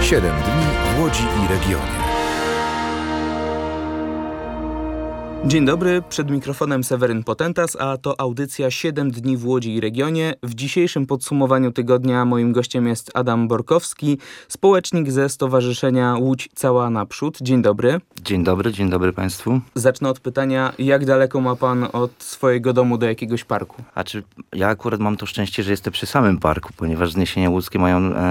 7 dni w Łodzi i regionie. Dzień dobry, przed mikrofonem Seweryn Potentas, a to audycja 7 dni w Łodzi i regionie. W dzisiejszym podsumowaniu tygodnia moim gościem jest Adam Borkowski, społecznik ze Stowarzyszenia Łódź Cała Naprzód. Dzień dobry. Dzień dobry Państwu. Zacznę od pytania, jak daleko ma Pan od swojego domu do jakiegoś parku? Ja akurat mam to szczęście, że jestem przy samym parku, ponieważ Wzniesienia Łódzkie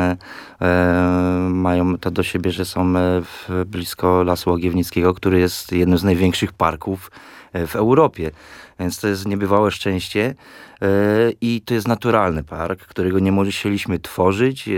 mają to do siebie, że są blisko Lasu Łagiewnickiego, który jest jednym z największych parków w Europie. Więc to jest niebywałe szczęście i to jest naturalny park, którego nie musieliśmy tworzyć.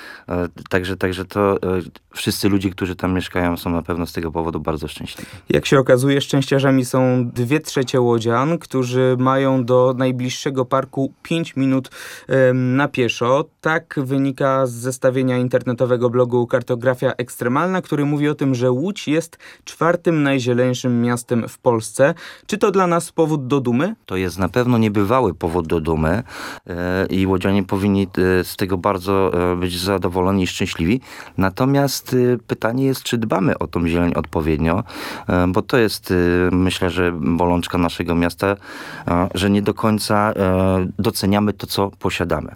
Także to wszyscy ludzie, którzy tam mieszkają, są na pewno z tego powodu bardzo szczęśliwi. Jak się okazuje, szczęściarzami są 2/3 łodzian, którzy mają do najbliższego parku 5 minut na pieszo. Tak wynika z zestawienia internetowego blogu Kartografia Ekstremalna, który mówi o tym, że Łódź jest 4. najzieleńszym miastem w Polsce. Czy to dla nas powód do dumy? To jest na pewno niebywały powód do dumy i łodzianie powinni z tego bardzo być zadowoleni i szczęśliwi. Natomiast pytanie jest, czy dbamy o tą zieleń odpowiednio, bo to jest, myślę, że bolączka naszego miasta, że nie do końca doceniamy to, co posiadamy.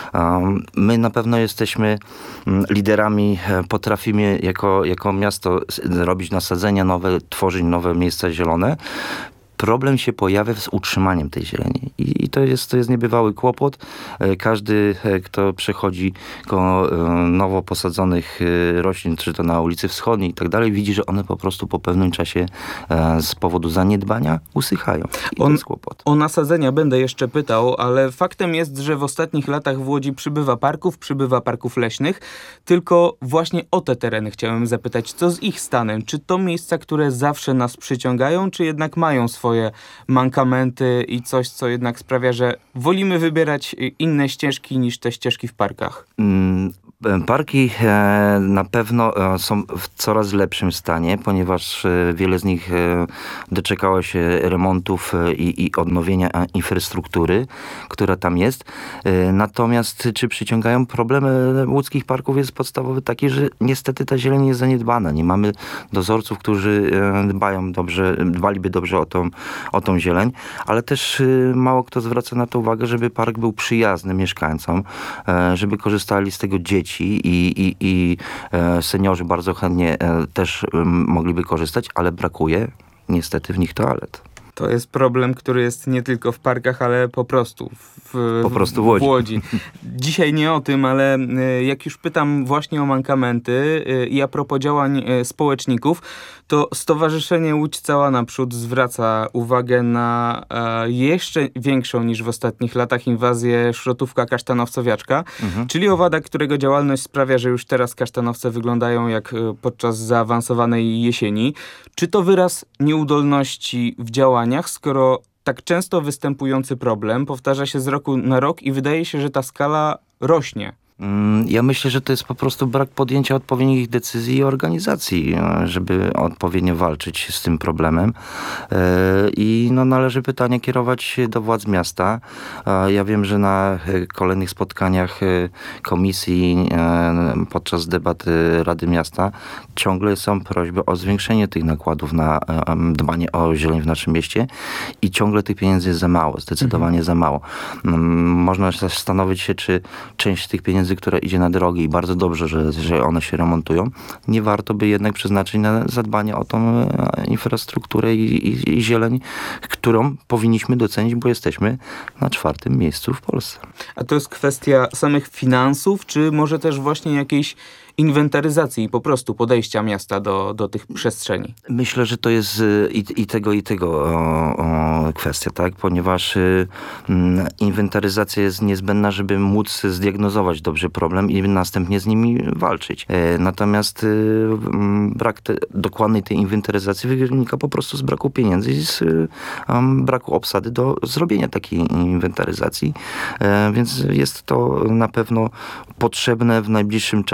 My na pewno jesteśmy liderami, potrafimy jako miasto robić nasadzenia nowe, tworzyć nowe miejsca zielone. Problem się pojawia z utrzymaniem tej zieleni i to jest niebywały kłopot. Każdy, kto przechodzi koło nowo posadzonych roślin, czy to na ulicy Wschodniej i tak dalej, widzi, że one po prostu po pewnym czasie z powodu zaniedbania usychają. I to jest kłopot. O nasadzenia będę jeszcze pytał, ale faktem jest, że w ostatnich latach w Łodzi przybywa parków leśnych, tylko właśnie o te tereny chciałem zapytać, co z ich stanem? Czy to miejsca, które zawsze nas przyciągają, czy jednak mają swoje mankamenty i coś, co jednak sprawia, że wolimy wybierać inne ścieżki niż te ścieżki w parkach? Parki na pewno są w coraz lepszym stanie, ponieważ wiele z nich doczekało się remontów i odnowienia infrastruktury, która tam jest. Natomiast czy przyciągają problemy łódzkich parków jest podstawowy taki, że niestety ta zieleń jest zaniedbana. Nie mamy dozorców, którzy dbaliby dobrze o tą zieleń, ale też mało kto zwraca na to uwagę, żeby park był przyjazny mieszkańcom, żeby korzystali z tego dzieci i seniorzy bardzo chętnie też mogliby korzystać, ale brakuje niestety w nich toalet. To jest problem, który jest nie tylko w parkach, ale po prostu w Łodzi. Dzisiaj nie o tym, ale jak już pytam właśnie o mankamenty i a propos działań społeczników, to Stowarzyszenie Łódź Cała Naprzód zwraca uwagę na jeszcze większą niż w ostatnich latach inwazję szrotówka kasztanowcowiaczka, czyli owada, którego działalność sprawia, że już teraz kasztanowce wyglądają jak podczas zaawansowanej jesieni. Czy to wyraz nieudolności w działaniach, skoro tak często występujący problem powtarza się z roku na rok i wydaje się, że ta skala rośnie? Ja myślę, że to jest po prostu brak podjęcia odpowiednich decyzji i organizacji, żeby odpowiednio walczyć z tym problemem. I należy pytanie kierować do władz miasta. Ja wiem, że na kolejnych spotkaniach komisji podczas debaty Rady Miasta ciągle są prośby o zwiększenie tych nakładów na dbanie o zieleń w naszym mieście i ciągle tych pieniędzy jest za mało, zdecydowanie za mało. Można zastanowić się, czy część tych pieniędzy, która idzie na drogi i bardzo dobrze, że one się remontują, nie warto by jednak przeznaczyć na zadbanie o tą infrastrukturę i zieleń, którą powinniśmy docenić, bo jesteśmy na 4. miejscu w Polsce. A to jest kwestia samych finansów, czy może też właśnie jakiejś inwentaryzacji i po prostu podejścia miasta do tych przestrzeni? Myślę, że to jest i tego kwestia, tak? Ponieważ inwentaryzacja jest niezbędna, żeby móc zdiagnozować dobrze problem i następnie z nimi walczyć. Natomiast brak dokładnej tej inwentaryzacji wynika po prostu z braku pieniędzy i z braku obsady do zrobienia takiej inwentaryzacji. Więc jest to na pewno potrzebne w najbliższym czasie, żeby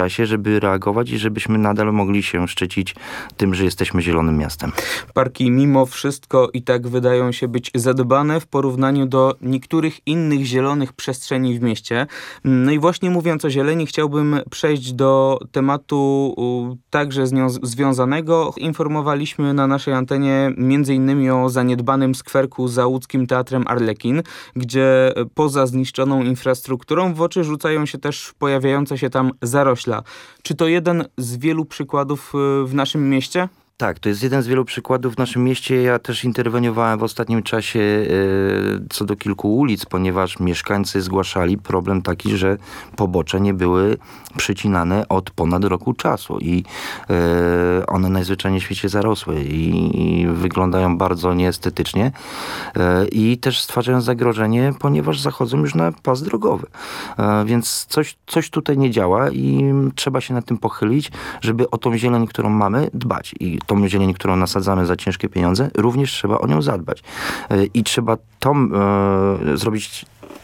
żeby reagować i żebyśmy nadal mogli się szczycić tym, że jesteśmy zielonym miastem. Parki mimo wszystko i tak wydają się być zadbane w porównaniu do niektórych innych zielonych przestrzeni w mieście. No i właśnie mówiąc o zieleni, chciałbym przejść do tematu także z nią związanego. Informowaliśmy na naszej antenie m.in. o zaniedbanym skwerku za łódzkim Teatrem Arlekin, gdzie poza zniszczoną infrastrukturą w oczy rzucają się też pojawiające się tam zarośla. Czy to jeden z wielu przykładów w naszym mieście? Tak, to jest jeden z wielu przykładów w naszym mieście. Ja też interweniowałem w ostatnim czasie co do kilku ulic, ponieważ mieszkańcy zgłaszali problem taki, że pobocze nie były przycinane od ponad roku czasu i one najzwyczajniej w świecie zarosły i wyglądają bardzo nieestetycznie i też stwarzają zagrożenie, ponieważ zachodzą już na pas drogowy. Więc coś tutaj nie działa i trzeba się nad tym pochylić, żeby o tą zieleń, którą mamy, dbać. I tą zieleń, którą nasadzamy za ciężkie pieniądze, również trzeba o nią zadbać. I trzeba zrobić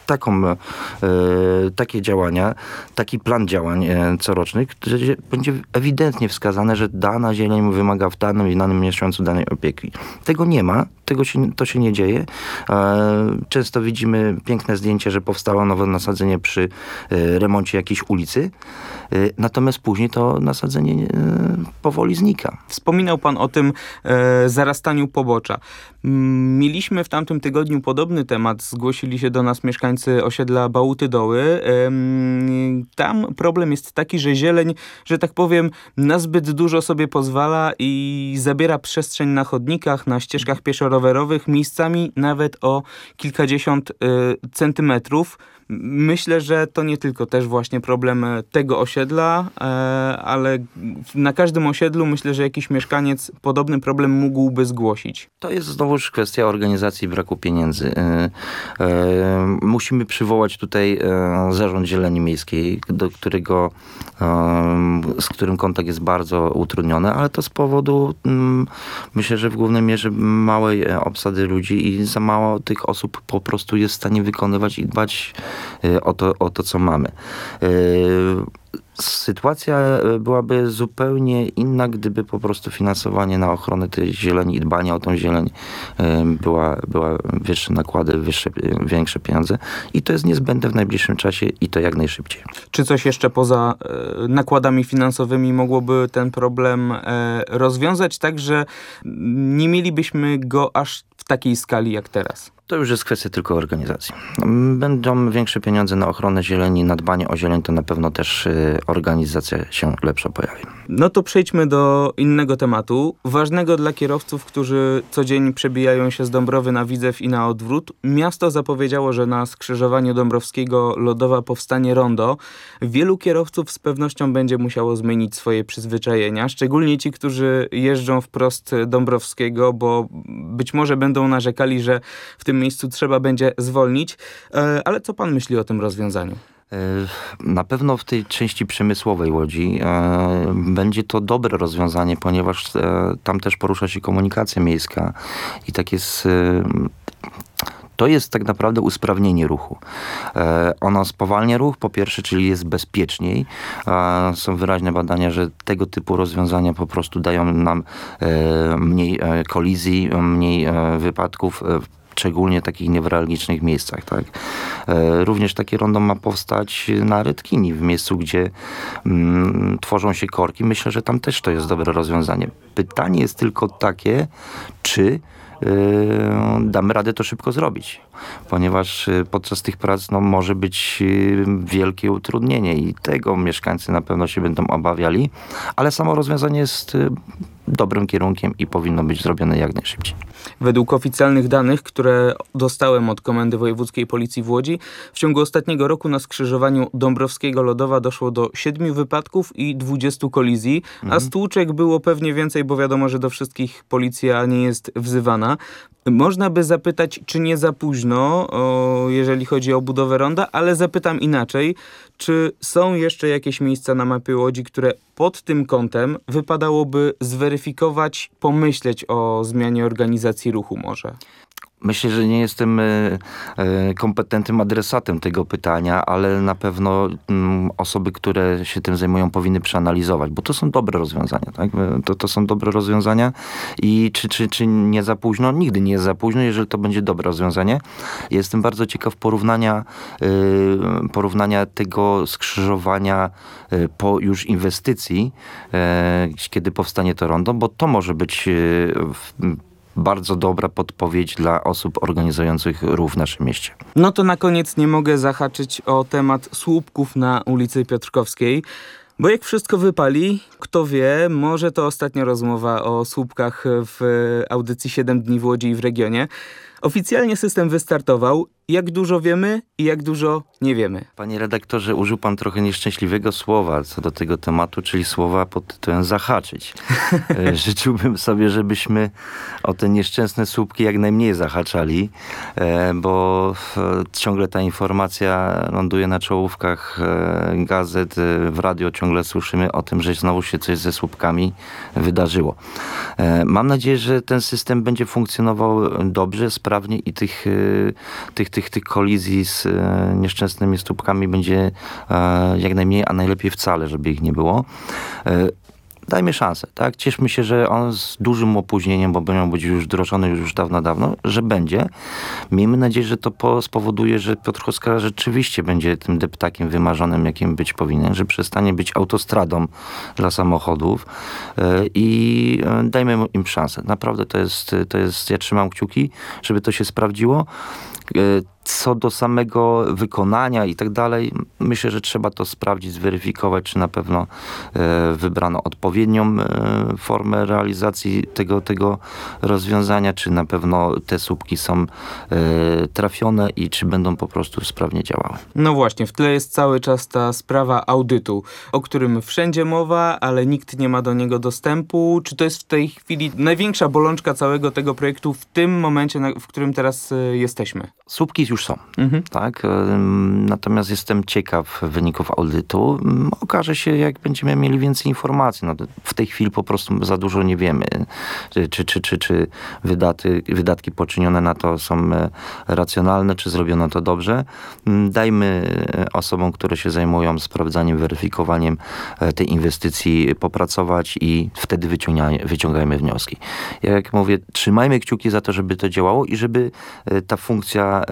takie działania, taki plan działań corocznych, gdzie będzie ewidentnie wskazane, że dana zieleń wymaga w danym miesiącu danej opieki. Tego nie ma, to się nie dzieje. Często widzimy piękne zdjęcie, że powstało nowe nasadzenie przy remoncie jakiejś ulicy, natomiast później to nasadzenie powoli znika. Wspominał pan o tym zarastaniu pobocza. Mieliśmy w tamtym tygodniu podobny temat. Zgłosili się do nas mieszkańcy osiedla Bałuty Doły. Tam problem jest taki, że zieleń, że tak powiem, na zbyt dużo sobie pozwala i zabiera przestrzeń na chodnikach, na ścieżkach pieszo-rowerowych, miejscami nawet o kilkadziesiąt centymetrów. Myślę, że to nie tylko też właśnie problem tego osiedla, ale na każdym osiedlu myślę, że jakiś mieszkaniec podobny problem mógłby zgłosić. To jest znowuż kwestia organizacji, braku pieniędzy. Musimy przywołać tutaj Zarząd Zieleni Miejskiej, z którym kontakt jest bardzo utrudniony, ale to z powodu, myślę, że w głównej mierze małej obsady ludzi i za mało tych osób po prostu jest w stanie wykonywać i dbać o to, co mamy. Sytuacja byłaby zupełnie inna, gdyby po prostu finansowanie na ochronę tej zieleni i dbanie o tą zieleń była wyższe nakłady, większe pieniądze i to jest niezbędne w najbliższym czasie i to jak najszybciej. Czy coś jeszcze poza nakładami finansowymi mogłoby ten problem rozwiązać tak, że nie mielibyśmy go aż w takiej skali jak teraz? To już jest kwestia tylko organizacji. Będą większe pieniądze na ochronę zieleni, na dbanie o zieleń, to na pewno też organizacja się lepsza pojawi. No to przejdźmy do innego tematu, ważnego dla kierowców, którzy co dzień przebijają się z Dąbrowy na Widzew i na odwrót. Miasto zapowiedziało, że na skrzyżowaniu Dąbrowskiego Lodowa powstanie rondo. Wielu kierowców z pewnością będzie musiało zmienić swoje przyzwyczajenia, szczególnie ci, którzy jeżdżą wprost Dąbrowskiego, bo być może będą narzekali, że w tym miejscu trzeba będzie zwolnić. Ale co pan myśli o tym rozwiązaniu? Na pewno w tej części przemysłowej Łodzi będzie to dobre rozwiązanie, ponieważ tam też porusza się komunikacja miejska i tak jest... To jest tak naprawdę usprawnienie ruchu. Ono spowalnia ruch, po pierwsze, czyli jest bezpieczniej. Są wyraźne badania, że tego typu rozwiązania po prostu dają nam mniej kolizji, mniej wypadków, szczególnie w takich newralgicznych miejscach. Tak? Również takie rondo ma powstać na Redkini, w miejscu, gdzie tworzą się korki. Myślę, że tam też to jest dobre rozwiązanie. Pytanie jest tylko takie, czy damy radę to szybko zrobić, ponieważ podczas tych prac może być wielkie utrudnienie i tego mieszkańcy na pewno się będą obawiali, ale samo rozwiązanie jest dobrym kierunkiem i powinno być zrobione jak najszybciej. Według oficjalnych danych, które dostałem od Komendy Wojewódzkiej Policji w Łodzi, w ciągu ostatniego roku na skrzyżowaniu Dąbrowskiego-Lodowa doszło do 7 wypadków i 20 kolizji, a stłuczek było pewnie więcej, bo wiadomo, że do wszystkich policja nie jest wzywana. Można by zapytać, czy nie za późno, jeżeli chodzi o budowę ronda, ale zapytam inaczej, czy są jeszcze jakieś miejsca na mapie Łodzi, które pod tym kątem wypadałoby zweryfikować, pomyśleć o zmianie organizacji ruchu może? Myślę, że nie jestem kompetentnym adresatem tego pytania, ale na pewno osoby, które się tym zajmują, powinny przeanalizować, bo to są dobre rozwiązania. Tak? To są dobre rozwiązania i czy nie za późno? Nigdy nie jest za późno, jeżeli to będzie dobre rozwiązanie. Jestem bardzo ciekaw porównania tego skrzyżowania po już inwestycji, kiedy powstanie to rondo, bo to może być bardzo dobra podpowiedź dla osób organizujących ruch w naszym mieście. No to na koniec nie mogę zahaczyć o temat słupków na ulicy Piotrkowskiej, bo jak wszystko wypali, kto wie, może to ostatnia rozmowa o słupkach w audycji 7 dni w Łodzi i w regionie. Oficjalnie system wystartował. Jak dużo wiemy i jak dużo nie wiemy. Panie redaktorze, użył pan trochę nieszczęśliwego słowa co do tego tematu, czyli słowa pod tytułem zahaczyć. Życzyłbym sobie, żebyśmy o te nieszczęsne słupki jak najmniej zahaczali, bo ciągle ta informacja ląduje na czołówkach gazet, w radio ciągle słyszymy o tym, że znowu się coś ze słupkami wydarzyło. Mam nadzieję, że ten system będzie funkcjonował dobrze, sprawnie i tych kolizji z nieszczęsnymi słupkami będzie jak najmniej, a najlepiej wcale, żeby ich nie było. Dajmy szansę, tak? Cieszmy się, że on z dużym opóźnieniem, bo miał być już wdrożony już dawno, że będzie. Miejmy nadzieję, że to spowoduje, że Piotrkowska rzeczywiście będzie tym deptakiem wymarzonym, jakim być powinien, że przestanie być autostradą dla samochodów i dajmy im szansę. Naprawdę to jest, ja trzymam kciuki, żeby to się sprawdziło. Co do samego wykonania i tak dalej, myślę, że trzeba to sprawdzić, zweryfikować, czy na pewno wybrano odpowiednią formę realizacji tego rozwiązania, czy na pewno te słupki są trafione i czy będą po prostu sprawnie działały. No właśnie, w tle jest cały czas ta sprawa audytu, o którym wszędzie mowa, ale nikt nie ma do niego dostępu. Czy to jest w tej chwili największa bolączka całego tego projektu w tym momencie, w którym teraz jesteśmy? Słupki już są, tak? Natomiast jestem ciekaw wyników audytu. Okaże się, jak będziemy mieli więcej informacji. No, w tej chwili po prostu za dużo nie wiemy, czy wydatki poczynione na to są racjonalne, czy zrobiono to dobrze. Dajmy osobom, które się zajmują sprawdzaniem, weryfikowaniem tej inwestycji popracować i wtedy wyciągajmy wnioski. Jak mówię, trzymajmy kciuki za to, żeby to działało i żeby ta funkcja